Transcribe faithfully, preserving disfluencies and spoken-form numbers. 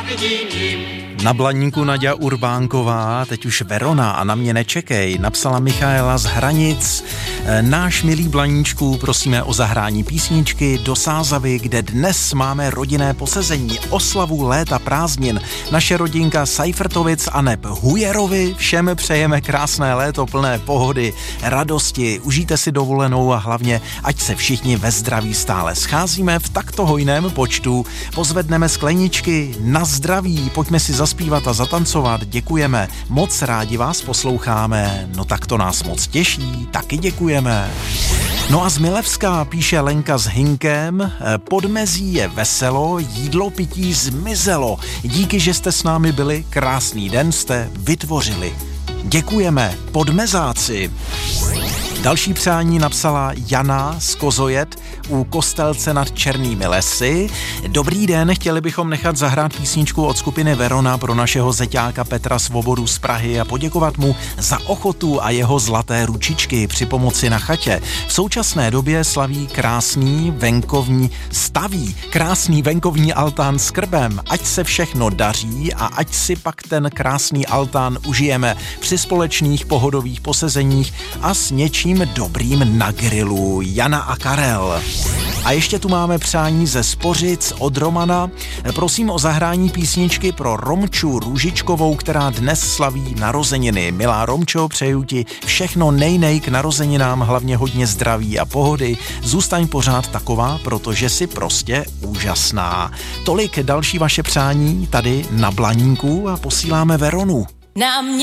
Na Blaníku Naďa Urbánková, teď už Verona a Na mě nečekej, napsala Michaela z Hranic. Náš milý Blaníčku, prosíme o zahrání písničky do Sázavy, kde dnes máme rodinné posezení, oslavu léta prázdnin. Naše rodinka Seifertovic a neb Hujerovi, všem přejeme krásné léto plné pohody, radosti, užijte si dovolenou a hlavně, ať se všichni ve zdraví stále scházíme v takto hojném počtu, pozvedneme skleničky na zdraví, pojďme si zaspívat a zatancovat, děkujeme, moc rádi vás posloucháme, no tak to nás moc těší, taky děkujeme. No a z Milevska píše Lenka s Hinkem, podmezí je veselo, jídlo pití zmizelo, díky, že jste s námi byli, krásný den jste vytvořili. Děkujeme, podmezáci. Další přání napsala Jana z Kozojet u Kostelce nad Černými lesy. Dobrý den, chtěli bychom nechat zahrát písničku od skupiny Verona pro našeho zeťáka Petra Svobodu z Prahy a poděkovat mu za ochotu a jeho zlaté ručičky při pomoci na chatě. V současné době slaví krásný venkovní staví, krásný venkovní altán s krbem. Ať se všechno daří a ať si pak ten krásný altán užijeme při společných pohodových posezeních a s něčím dobrým na grilu. Jana a Karel. A ještě tu máme přání ze Spořic od Romana. Prosím o zahrání písničky pro Romču Růžičkovou, která dnes slaví narozeniny. Milá Romčo, přeju ti všechno nejnej k narozeninám, hlavně hodně zdraví a pohody. Zůstaň pořád taková, protože jsi prostě úžasná. Tolik další vaše přání tady na Blaníku a posíláme Veronu. Na mě